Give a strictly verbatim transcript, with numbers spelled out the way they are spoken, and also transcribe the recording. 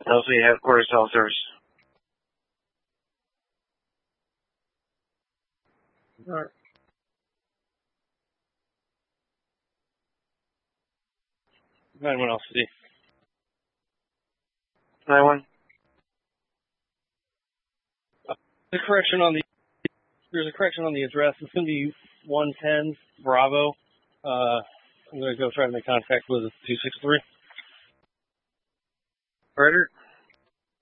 Hopefully headquarters cell service. All right. Anyone else see? nine one. The correction on the there's a correction on the address. It's going to be one ten Bravo. Uh, I'm going to go try to make contact with two six three. Rider.